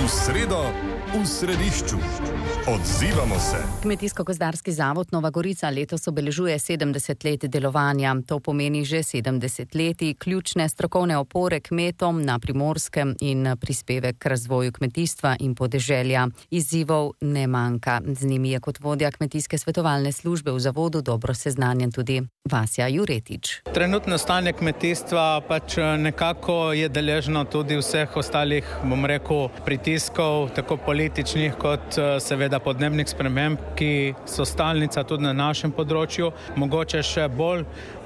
V sredo v središču. Odzivamo se. Kmetijsko-gozdarski zavod Nova Gorica letos obeležuje 70 let delovanja. To pomeni že 70 letij ključne strokovne opore kmetom na Primorskem in prispevek k razvoju kmetijstva in podeželja. Izzivov ne manjka. Z njimi je kot vodja kmetijske svetovalne službe v zavodu dobro seznanjen tudi Vasja Juretič. Trenutno stanje kmetijstva nekako je deležno tudi vseh ostalih, pritiskov, tako političnih kot seveda podnebnih sprememb, ki so stalnica tudi na našem področju, mogoče še bolj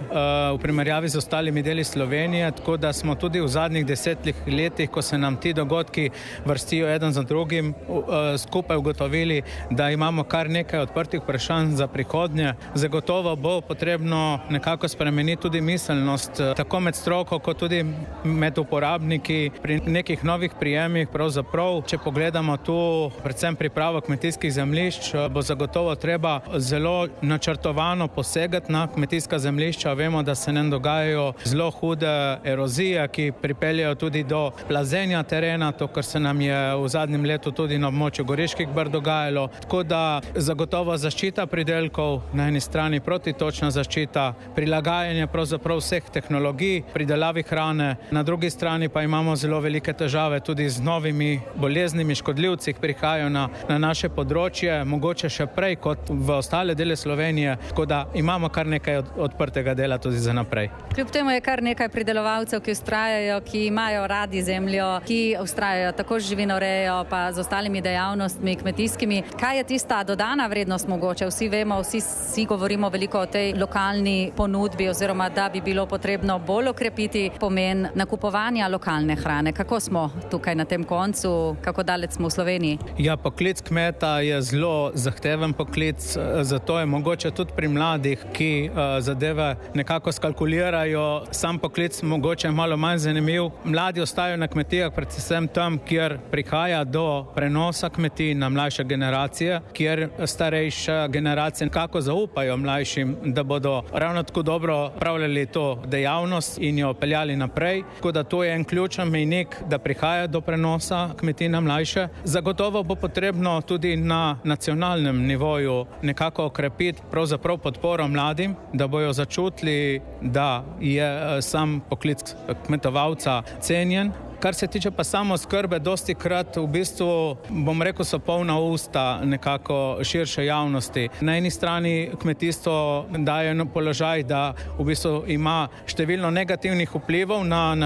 v primerjavi z ostalimi deli Slovenije, tako da smo tudi v zadnjih 10 letih, ko se nam ti dogodki vrstijo eden za drugim, skupaj ugotovili, da imamo kar nekaj odprtih vprašanj za prihodnje. Zagotovo bo potrebno nekako spremeniti tudi miselnost, tako med stroko, kot tudi med uporabniki pri nekih novih prijemih. Pravzaprav, če pogledamo tu predvsem pripravo kmetijskih zemljišč, bo zagotovo treba zelo načrtovano posegati na kmetijska zemljišča. Vemo, da se nam dogajajo zelo hude erozije, ki pripeljajo tudi do plazenja terena, to, kar se nam je v zadnjem letu tudi na območju Goriških brd dogajalo. Tako da zagotovo zaščita pridelkov, na eni strani protitočna zaščita, prilagajanje pravzaprav vseh tehnologij, pridelavi hrane, na drugi strani pa imamo zelo velike težave tudi z novimi boleznimi škodljivci, ki prihajajo na naše področje, mogoče še prej kot v ostale dele Slovenije, tako da imamo kar nekaj odprtega dela tudi za naprej. Kljub temu je kar nekaj pridelovalcev, ki vztrajajo, ki imajo radi zemljo, ki vztrajajo tako z živinorejo, pa z ostalimi dejavnostmi kmetijskimi. Kaj je tista dodana vrednost mogoče? Vsi vemo, vsi govorimo veliko o tej lokalni ponudbi, oziroma da bi bilo potrebno bolj okrepiti pomen nakupovanja lokalne hrane. Kako smo tukaj na tem koncu? Kako daleč smo v Sloveniji? Ja, poklic kmeta je zelo zahteven poklic, zato je mogoče tudi pri mladih, ki zadeve nekako skalkulirajo, sam poklic mogoče malo manj zanimiv. Mladi ostajajo na kmetijah predvsem tam, kjer prihaja do prenosa kmetij na mlajše generacije, kjer starejša generacija nekako zaupajo mlajšim, da bodo ravno tako dobro pravljali to dejavnost in jo peljali naprej. Tako da to je en ključen mejnik, da prihaja do prenosa kmetij na mlajše. Zagotovo bo potrebno tudi na nacionalnem nivoju nekako okrepiti pravzaprav podporo mladim, da bojo začutili, da je sam poklic kmetovalca cenjen. Kar se tiče pa samo skrbe, dosti krat v bistvu, so polna usta nekako širše javnosti. Na eni strani kmetijstvo daje na položaj, da v bistvu ima številno negativnih vplivov na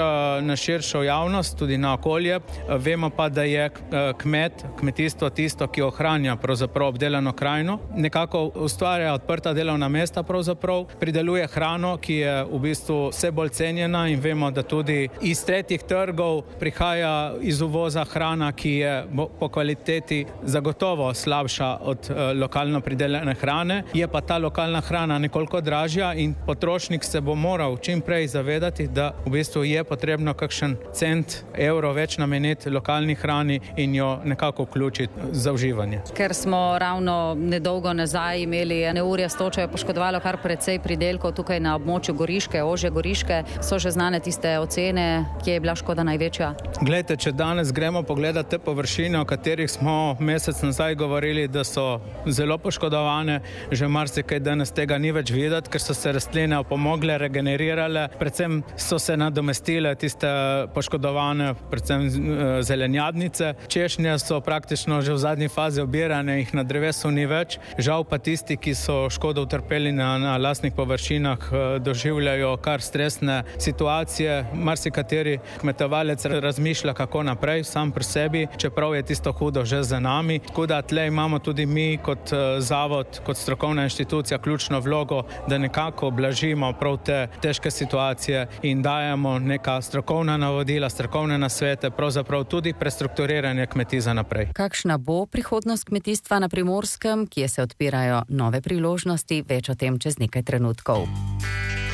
širšo javnost, tudi na okolje. Vemo pa, da je kmetijstvo tisto, ki ohranja pravzaprav obdelano krajino, nekako ustvarja odprta delovna mesta, pravzaprav prideluje hrano, ki je v bistvu vse bolj cenjena, in vemo, da tudi iz tretjih trgov prihaja iz uvoza hrana, ki je po kvaliteti zagotovo slabša od lokalno pridelane hrane. Je pa ta lokalna hrana nekoliko dražja in potrošnik se bo moral čim prej zavedati, da v bistvu je potrebno kakšen cent, evro več nameniti lokalni hrani in jo nekako vključiti za uživanje. Ker smo ravno nedolgo nazaj imeli neurje s točo, je poškodovalo kar precej pridelkov tukaj na območju Goriške, ožje Goriške. So že znane tiste ocene, kje je bila škoda največja? Glejte, če danes gremo pogledati te površine, o katerih smo mesec nazaj govorili, da so zelo poškodovane, že marsikaj danes tega ni več videti, ker so se rastline opomogle, regenerirale, predvsem so se nadomestile tiste poškodovane, predvsem zelenjadnice. Češnje so praktično že v zadnji fazi obirane, jih na drevesu ni več. Žal pa tisti, ki so škodo utrpeli na lastnih površinah, doživljajo kar stresne situacije. Marsikateri kmetovalec razmišlja, kako naprej, sam pri sebi, čeprav je tisto hudo že za nami. Tako da tle imamo tudi mi kot zavod, kot strokovna inštitucija ključno vlogo, da nekako blažimo prav te težke situacije in dajemo neka strokovna navodila, strokovne nasvete, pravzaprav tudi prestrukturiranje kmetij za naprej. Kakšna bo prihodnost kmetijstva na Primorskem, kje se odpirajo nove priložnosti, več o tem čez nekaj trenutkov.